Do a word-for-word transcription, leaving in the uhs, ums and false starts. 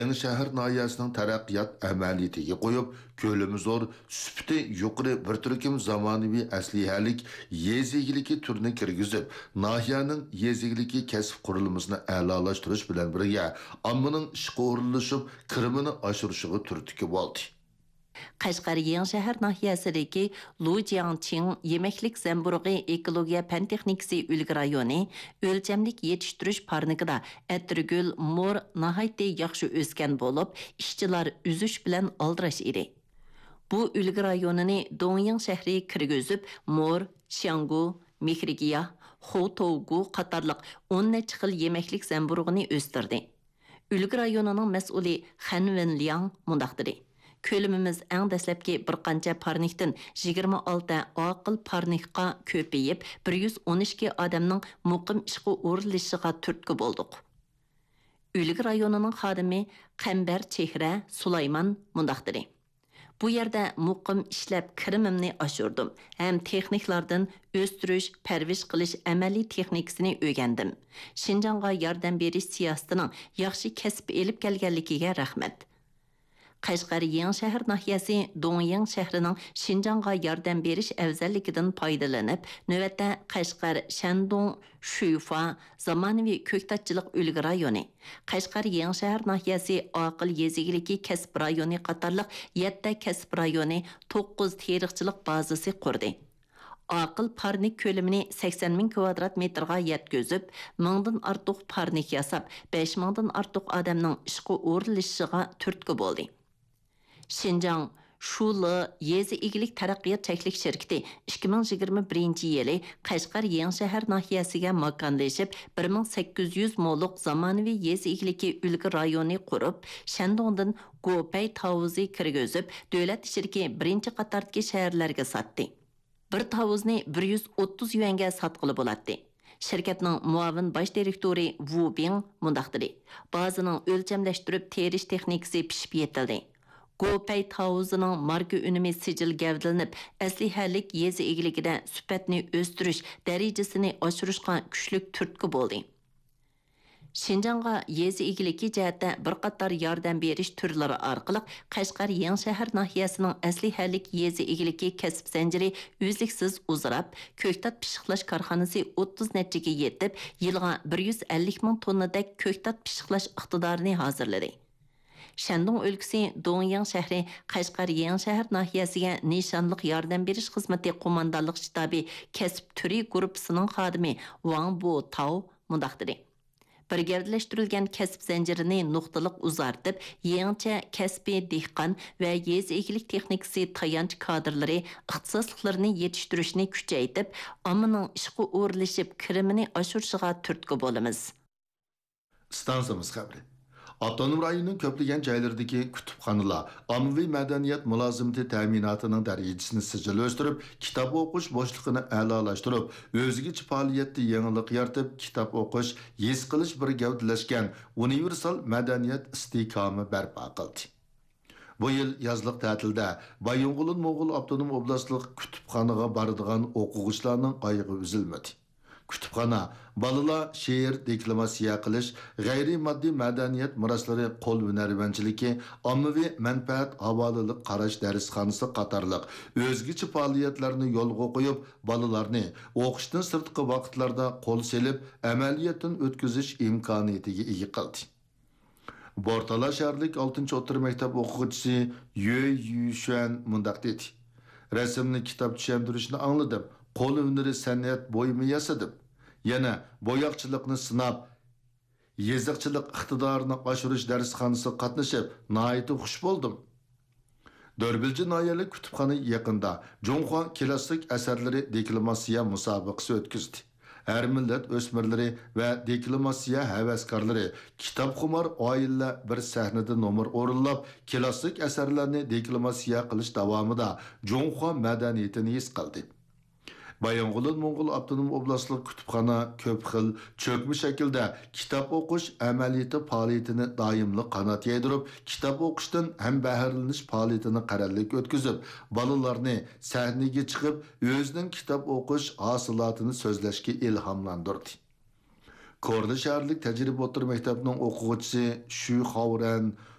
Yangi shahar noyasining taraqqiyot amaliyatiga qo'yib, ko'lami zo'r, sufti yuqori bir turkum zamonaviy aslihalik yezi egiligi turini kirgizib, nohiyaning yezi egiligi kasb qurilmasini a'lolashtirish bilan birga ommaning ishga o'rinlashib, kirimini oshirishiga turtki bo'ldi. Qashqar Yangi nahiyəsidəki Lujiangqing yeməklik zəmburuğu ekologiya fən texnikası ülgü rayonu ölçəmlik yetiştiriş parnigida ətirgül mor nahaytı yaxşı öskən olub, işçilar üzüş bilən aldıraş idi. Bu ülgü rayonunu Dongyang şəhri kirgizib, mor, şangu, mehrigiya, xotovgu qatarlıq on neçə xil yeməklik zəmburuğunu östürdü. Ülgü rayonunun məsulü Han Wenliang mundaqdır. Kölümümüz әң дәсләпке bir qancha parnikdan yigirma olti aqil parnikqa köpeyip bir yuz o'n ikki adamның muqim ishqa o'rilishiga turtki bo'ldik. Ülgü rayonunun xadimi Qambar Chehra Sulayman mundaqdiri. Bu yerdə muqim işləb kirimimni aşırdım. Həm texniklardan östürüş, pərviş qilish əməli texnikasını öyrəndim. Şinjanğa yardım beriş siyasətinin yaxşı kəsb elib gəlgənligiga rahmat. Qashqar Yangi nahiyəsi Dongyang şəhərinin Şinjanğa yardım beriş əvzəlligidən faydalanıb, növbətdə Qashqar, Shandong, Şufa, zamanıvi köktatçılıq ülgü rayonu, Qashqar Yangi nahiyəsi aqil yezigiliki kəsb rayonu qatarlıq yetti kəsb rayonu to'qqiz teriqçılıq bazası qurdu. Aqil parnik kölümünü sakson ming kvadrat metrga yetközüb, mingdan ortiq parnik yasab, besh mingdan ortiq odamning ishqa o'rilishiga turtki bo'ldi. Şinjan Şuli Yezi İgilik Taraqqiyot Çəklik şirkəti ikki ming yigirma birinchi yili Qashqar Yangi nahiyəsiga makanlashib bir ming sakkiz yuz moluq zamonaviy Yezi İgiliki ülgü rayonu qurib, Shandongdan Gopay tavuzi kirgizib, davlat ishirki birinchi qatardagi shaharlarga satdi. Bir tavuzni bir yuz o'ttiz yuanga satqili bo'ladi. Şirketning muavin baş direktori Wu Bing mundaqdiri. Bazining o'lchamlashtirib terish texnikasi pishib yetildi. Gopay tavuzining marka unumi sijil gavdilanib, aslihalik yezi egiligida sifatni o'stirish darajasini oshirishga kuchlik turtki bo'ldi. Şinjanğa yezi egiligi jihatda bir qator yordam berish turlari orqali Qashqar Yangi nahiyəsinin aslihalik yezi egiligi kasb zanjiri uzluksiz uzrab, ko'ktat pishiqlash korxonasi o'ttiz nechaga yetib, yilga bir yuz ellik ming tonnadak ko'ktat pishiqlash iqtidorini hozirladi. Shandong өлкәсе Dongyang şəhəri Qashqar Yangi nahiyəsiga nişanlıq yardım beriş xizməti qomandanlıq ştabi kəsb türü qrupsının xadimi Wang Bo Tao mundaqdiri. Bir gavdalashtirilgan kasb zanjirini nuqtaliq uzartib, yangicha kasbiy dehqon va yez egilik texnikasi tayanch kadrlari ixtisosliklarini yetishtirishni kuchaytirib, ommaning ishga o'rlashib kirimini oshirishiga turtki bo'lamiz. Stansiyamiz xabari. Avtonom rayonning ko'plagan joylaridagi kutubxonalar ommaviy madaniyat mulozimati ta'minotining darajasini sijil o'stirib, kitob o'qish bo'shliqini a'lolashtirib, o'zigacha faoliyatda yangilik yaratib, kitob o'qish, his qilish bir gavdalashgan universal madaniyat istehkomi barpo qildi. Bu yil yozliq ta'tilda Bayonqulun Mo'g'ul avtonom oblastlik kutubxonaga boradigan o'quvchilarning qayg'i uzilmadi. Kutubxona balalar she'r, deklamasiya qilish, g'ayri moddiy madaniyat meroslari, qo'l hunarmandchiligi, ommaviy manfaat havolalik qarash darsxonasi qatorliq o'zgacha faoliyatlarni yo'lga qo'yib, balalarni o'qishdan sirtqi vaqtlarda qo'l selib, amaliyotdan o'tkazish imkoniyatiga ega qildi. Bortala shaharlik oltinchi o'rta maktab o'quvchisi Yue Yushuan mundaq dedi. Rasmni kitob tushuntirishni angladim. Qo'l hunari san'at bo'yimi yasadim. Yana boyoqchilikni sinab, yeziqchilik iqtidorini oshirish darsxonasida qatnashib, nihoyatda xush bo'ldim. Dörbilci noyali kutubxona yaqinda Jonxuan klassik asarlari deklamasiya musobaqasi o'tkazdi. Her millet o'smirlari va deklamasiya havaskorlari kitobxumor oilalar bir sahnada nomer o'rinlab, klassik asarlarni deklamasiya qilish davomida Jonxuan madaniyatini his qildi. Bayonqulun Mo'g'ul avtonom oblastlik kutubxona ko'p xil cho'kma shaklda kitob o'qish amaliyati faoliyatini doimli qanot yaydirib, kitob o'qishdan ham bahralanish faoliyatini qarorlik o'tkazib, bolalarni sahnaga chiqib, o'zining kitob o'qish hosilotini so'zlashga ilhomlantirdi. Korda shaharlik tajriba o'tir maktabining o'quvchisi Shu Xovran